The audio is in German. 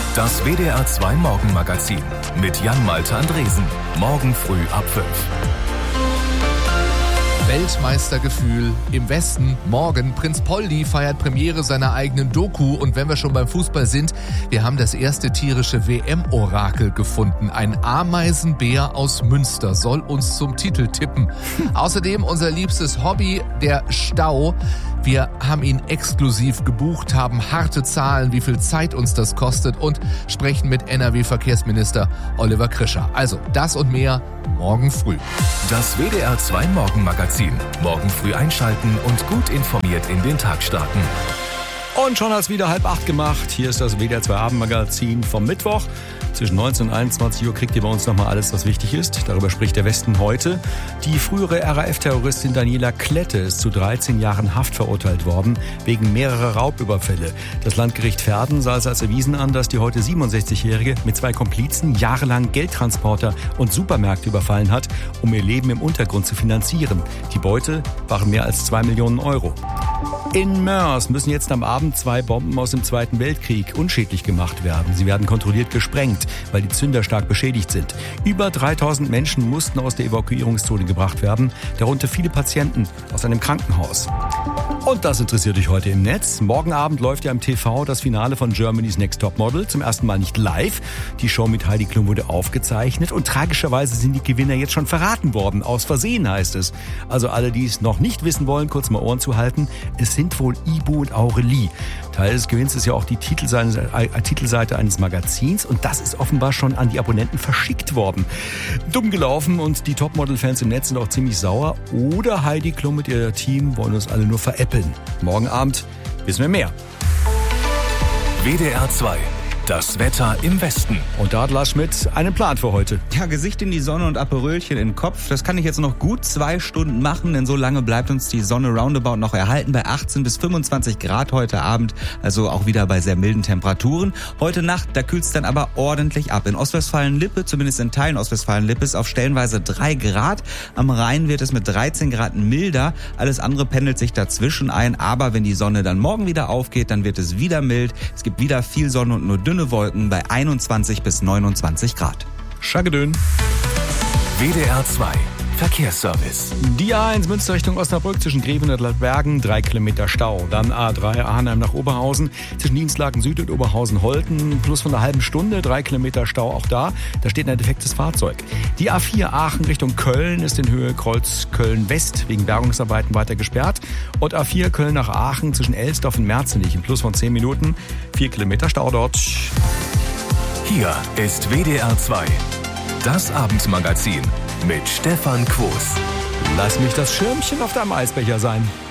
Das WDR 2 Morgenmagazin mit Jan-Malte Andresen. Morgen früh ab 5. Weltmeistergefühl im Westen. Morgen, Prinz Poldi feiert Premiere seiner eigenen Doku. Und wenn wir schon beim Fußball sind, wir haben das erste tierische WM-Orakel gefunden. Ein Ameisenbär aus Münster soll uns zum Titel tippen. Außerdem unser liebstes Hobby, der Stau. Wir haben ihn exklusiv gebucht, haben harte Zahlen, wie viel Zeit uns das kostet und sprechen mit NRW-Verkehrsminister Oliver Krischer. Also das und mehr morgen früh. Das WDR 2 Morgenmagazin. Morgen früh einschalten und gut informiert in den Tag starten. Und schon hat's wieder 7:30 gemacht. Hier ist das WDR 2 Abendmagazin vom Mittwoch. Zwischen 19 und 21 Uhr kriegt ihr bei uns nochmal alles, was wichtig ist. Darüber spricht der Westen heute. Die frühere RAF-Terroristin Daniela Klette ist zu 13 Jahren Haft verurteilt worden, wegen mehrerer Raubüberfälle. Das Landgericht Verden sah es als erwiesen an, dass die heute 67-Jährige mit 2 Komplizen jahrelang Geldtransporter und Supermärkte überfallen hat, um ihr Leben im Untergrund zu finanzieren. Die Beute waren mehr als 2 Millionen Euro. In Moers müssen jetzt am Abend 2 Bomben aus dem Zweiten Weltkrieg unschädlich gemacht werden. Sie werden kontrolliert gesprengt, weil die Zünder stark beschädigt sind. Über 3000 Menschen mussten aus der Evakuierungszone gebracht werden, darunter viele Patienten aus einem Krankenhaus. Und das interessiert euch heute im Netz. Morgen Abend läuft ja im TV das Finale von Germany's Next Topmodel. Zum ersten Mal nicht live. Die Show mit Heidi Klum wurde aufgezeichnet und tragischerweise sind die Gewinner jetzt schon verraten worden. Aus Versehen heißt es. Also alle, die es noch nicht wissen wollen, kurz mal Ohren zu halten. Es sind wohl Ibo und Aurelie. Teil des Gewinns ist ja auch die Titelseite eines Magazins und das ist offenbar schon an die Abonnenten verschickt worden. Dumm gelaufen und die Topmodel-Fans im Netz sind auch ziemlich sauer. Oder Heidi Klum mit ihr Team wollen uns alle nur veräppeln. Morgen Abend wissen wir mehr. WDR 2. Das Wetter im Westen. Und da hat Lars Schmidt einen Plan für heute. Ja, Gesicht in die Sonne und Aperölchen in den Kopf. Das kann ich jetzt noch gut 2 Stunden machen, denn so lange bleibt uns die Sonne roundabout noch erhalten bei 18 bis 25 Grad heute Abend. Also auch wieder bei sehr milden Temperaturen. Heute Nacht, da kühlt's dann aber ordentlich ab. In Ostwestfalen-Lippe, zumindest in Teilen Ostwestfalen-Lippe, ist auf stellenweise 3 Grad. Am Rhein wird es mit 13 Grad milder. Alles andere pendelt sich dazwischen ein. Aber wenn die Sonne dann morgen wieder aufgeht, dann wird es wieder mild. Es gibt wieder viel Sonne und nur dünne Wolken bei 21 bis 29 Grad. Schagedön. WDR 2. Verkehrsservice. Die A1 Münster Richtung Osnabrück zwischen Greven und Ladbergen, 3 Kilometer Stau. Dann A3 Arnheim nach Oberhausen zwischen Dienstlaken Süd und Oberhausen-Holten. Plus von einer halben Stunde, 3 Kilometer Stau auch da. Da steht ein defektes Fahrzeug. Die A4 Aachen Richtung Köln ist in Höhe Kreuz Köln-West wegen Bergungsarbeiten weiter gesperrt. Und A4 Köln nach Aachen zwischen Elsdorf und Merzenich im Plus von 10 Minuten. 4 Kilometer Stau dort. Hier ist WDR 2. Das Abendmagazin mit Stefan Quos. Lass mich das Schirmchen auf deinem Eisbecher sein.